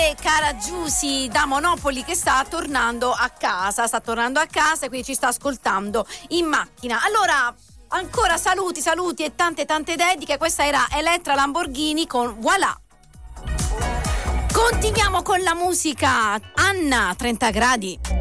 e cara Giusy da Monopoli che sta tornando a casa e quindi ci sta ascoltando in macchina. Allora, ancora saluti e tante dediche. Questa era Elettra Lamborghini con Voilà. Continuiamo con la musica. Anna, 30 gradi.